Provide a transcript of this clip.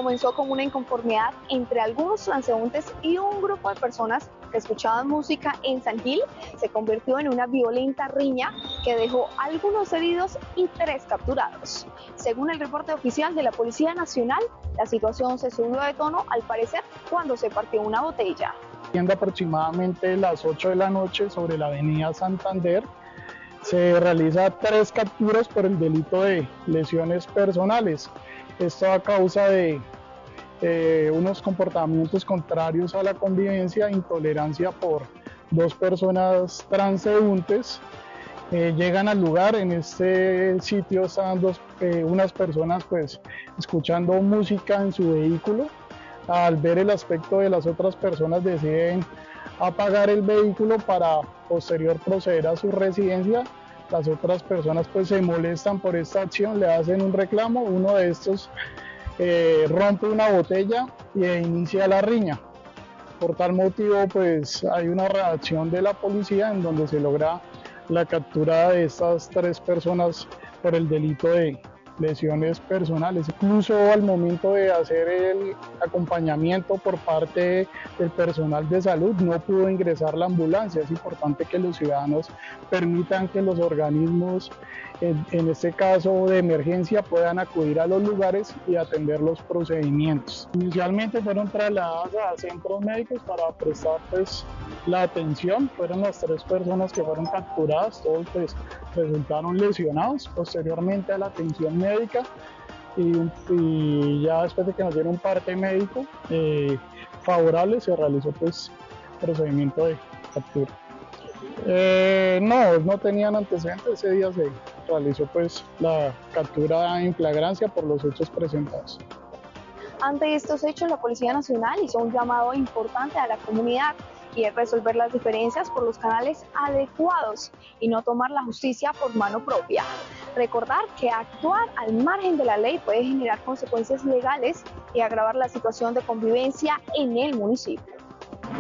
comenzó como una inconformidad entre algunos transeúntes y un grupo de personas que escuchaban música en San Gil, se convirtió en una violenta riña que dejó algunos heridos y 3 capturados. Según el reporte oficial de la Policía Nacional, la situación se subió de tono al parecer cuando se partió una botella. Siendo aproximadamente las 8 de la noche sobre la avenida Santander, se realiza 3 capturas por el delito de lesiones personales. Esto a causa de unos comportamientos contrarios a la convivencia, intolerancia por 2 personas transeúntes. Llegan al lugar, en este sitio están unas personas pues escuchando música en su vehículo. Al ver el aspecto de las otras personas deciden apagar el vehículo para posterior proceder a su residencia. Las otras personas pues se molestan por esta acción, le hacen un reclamo, uno de estos rompe una botella e inicia la riña. Por tal motivo pues hay una reacción de la policía en donde se logra la captura de estas 3 personas por el delito de lesiones personales. Incluso al momento de hacer el acompañamiento por parte del personal de salud no pudo ingresar la ambulancia. Es importante que los ciudadanos permitan que los organismos, en este caso de emergencia, puedan acudir a los lugares y atender los procedimientos. Inicialmente fueron trasladadas a centros médicos para prestar pues la atención. Fueron las 3 personas que fueron capturadas, todos pues resultaron lesionados. Posteriormente a la atención médica y ya después de que nos dieron un parte médico favorable, se realizó pues procedimiento de captura. No tenían antecedentes. Ese día se realizó pues la captura en flagrancia por los hechos presentados. Ante estos hechos, la Policía Nacional hizo un llamado importante a la comunidad y es resolver las diferencias por los canales adecuados y no tomar la justicia por mano propia. Recordar que actuar al margen de la ley puede generar consecuencias legales y agravar la situación de convivencia en el municipio.